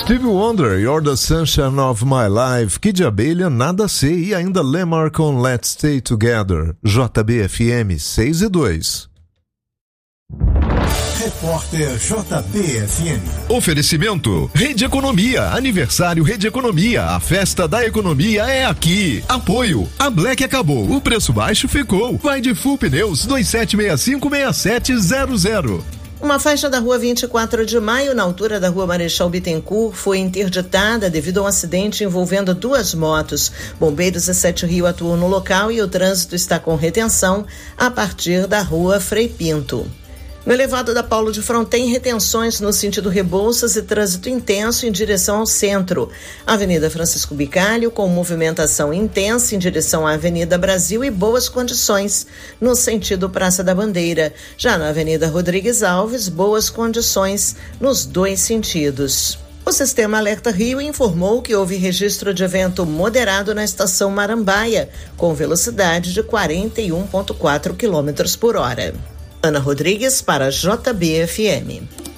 Stevie Wonder, You're the Sunshine of My Life, Kid Abelha, Nada Sei e ainda Lemar com Let's Stay Together. JBFM 6:02. Repórter JBFM. Oferecimento Rede Economia, aniversário Rede Economia, a festa da economia é aqui. Apoio, a Black acabou, o preço baixo ficou. Vai de Full Pneus 27656700. Uma faixa da rua 24 de maio, na altura da rua Marechal Bittencourt, foi interditada devido a um acidente envolvendo duas motos. Bombeiros e 7 Rio atuam no local e o trânsito está com retenção a partir da rua Frei Pinto. No elevado da Paulo de Fronten, retenções no sentido Rebouças e trânsito intenso em direção ao centro. Avenida Francisco Bicalho, com movimentação intensa em direção à Avenida Brasil e boas condições no sentido Praça da Bandeira. Já na Avenida Rodrigues Alves, boas condições nos dois sentidos. O Sistema Alerta Rio informou que houve registro de vento moderado na estação Marambaia, com velocidade de 41,4 km/h. Ana Rodrigues para JBFM.